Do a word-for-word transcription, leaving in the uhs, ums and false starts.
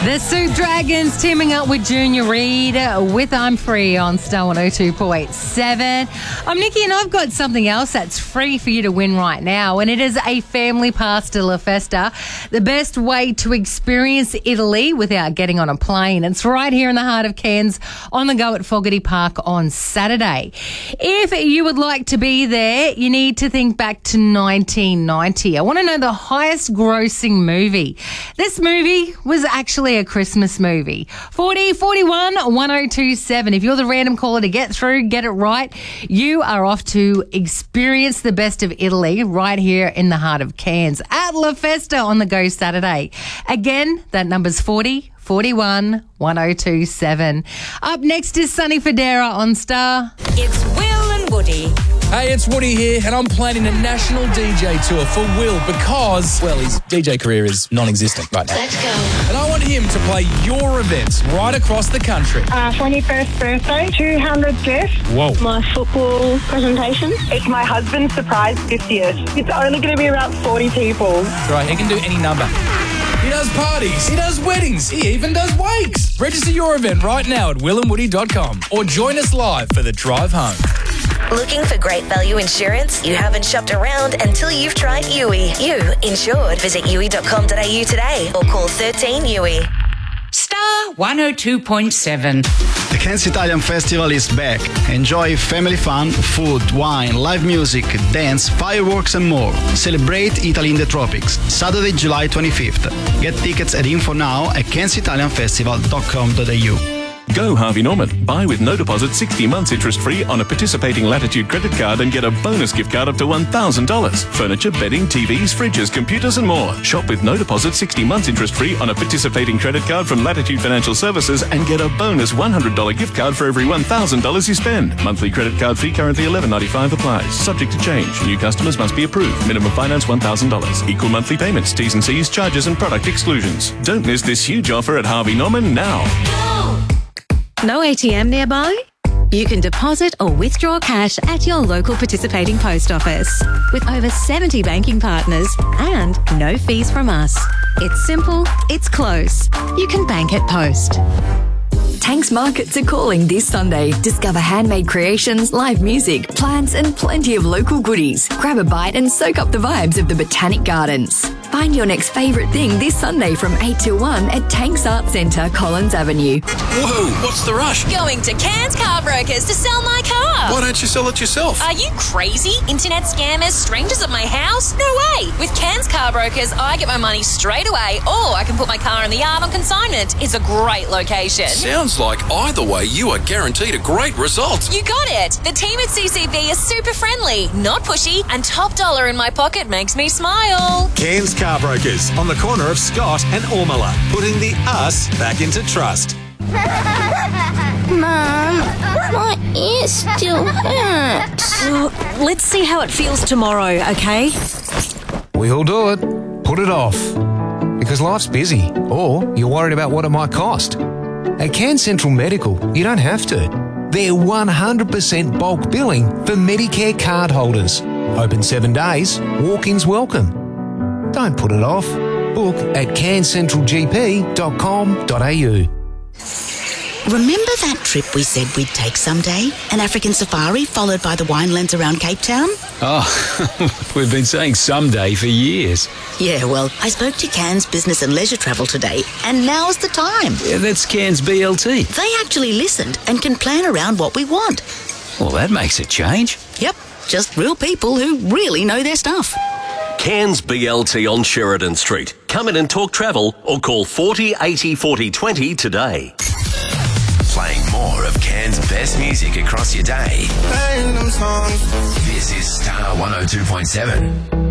The Soup Dragons teaming up with Junior Reid with I'm Free on Star one oh two point seven. I'm Nikki and I've got something else that's free for you to win right now, and it is a family pass to La Festa, the best way to experience Italy without getting on a plane. It's right here in the heart of Cairns, on the go at Fogarty Park on Saturday. If you would like to be there, you need to think back to nineteen ninety. I want to know the highest grossing movie. This movie was actually a Christmas movie. forty forty-one one oh two seven. If you're the random caller to get through, get it right, you are off to experience the best of Italy right here in the heart of Cairns at La Festa on the go Saturday. Again, that number's forty forty-one one oh two seven. Up next is Sonny Fodera on Star. It's Will and Woody. Hey, it's Woody here, and I'm planning a national D J tour for Will because, well, his D J career is non-existent right now. Let's go. And I want him to play your events right across the country. Uh, twenty-first birthday, two hundred guests. Whoa. My football presentation. It's my husband's surprise fiftieth. It's only going to be about forty people. That's right, he can do any number. He does parties, he does weddings, he even does wakes. Register your event right now at will and woody dot com or join us live for the drive home. Looking for great value insurance? You haven't shopped around until you've tried U I. You insured. Visit u i dot com dot a u today or call thirteen U I. Star one oh two point seven. The Cairns Italian Festival is back. Enjoy family fun, food, wine, live music, dance, fireworks and more. Celebrate Italy in the tropics. Saturday, July twenty-fifth. Get tickets at info now at cairns italian festival dot com dot a u. Go Harvey Norman. Buy with no deposit sixty months interest-free on a participating Latitude credit card and get a bonus gift card up to one thousand dollars. Furniture, bedding, T Vs, fridges, computers and more. Shop with no deposit sixty months interest-free on a participating credit card from Latitude Financial Services and get a bonus one hundred dollars gift card for every one thousand dollars you spend. Monthly credit card fee currently eleven ninety-five applies. Subject to change. New customers must be approved. Minimum finance one thousand dollars. Equal monthly payments. T's and C's, charges and product exclusions. Don't miss this huge offer at Harvey Norman now. No A T M nearby? You can deposit or withdraw cash at your local participating post office with over seventy banking partners and no fees from us. It's simple, it's close. You can bank at Post. Tanks Markets are calling this Sunday. Discover handmade creations, live music, plants and plenty of local goodies. Grab a bite and soak up the vibes of the Botanic Gardens. Find your next favourite thing this Sunday from eight till one at Tanks Art Centre, Collins Avenue. Whoa, what's the rush? Going to Cairns Car Brokers to sell my car. Why don't you sell it yourself? Are you crazy? Internet scammers, strangers at my house? No way. With Cairns Car Brokers, I get my money straight away, or I can put my car in the yard on consignment. It's a great location. Sounds like either way you are guaranteed a great result. You got it. The team at C C B is super friendly, not pushy, and top dollar in my pocket makes me smile. Cairns Car Brokers on the corner of Scott and Ormala, putting the us back into trust. Mum, my ear still hurts. Oh, let's see how it feels tomorrow, okay? We'll do it. Put it off. Because life's busy, or you're worried about what it might cost. At Cairns Central Medical, you don't have to. They're one hundred percent bulk billing for Medicare card holders. Open seven days, walk-ins welcome. Don't put it off. Book at cairns central g p dot com dot a u. Remember that trip we said we'd take someday? An African safari followed by the winelands around Cape Town? Oh, we've been saying someday for years. Yeah, well, I spoke to Cairns Business and Leisure Travel today, and now's the time. Yeah, that's Cairns B L T. They actually listened and can plan around what we want. Well, that makes a change. Yep, just real people who really know their stuff. Cairns B L T on Sheridan Street. Come in and talk travel or call forty eighty forty twenty today. Playing more of Cairns' best music across your day. This is Star one oh two point seven.